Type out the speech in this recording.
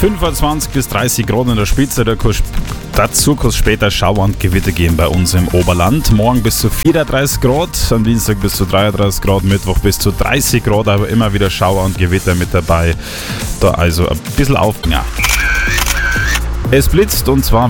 25 bis 30 Grad in der Spitze. Dazu kann es später Schauer und Gewitter geben bei uns im Oberland. Morgen bis zu 34 Grad, am Dienstag bis zu 33 Grad, Mittwoch bis zu 30 Grad, aber immer wieder Schauer und Gewitter mit dabei. Da also ein bisschen auf. Ja. Es blitzt und zwar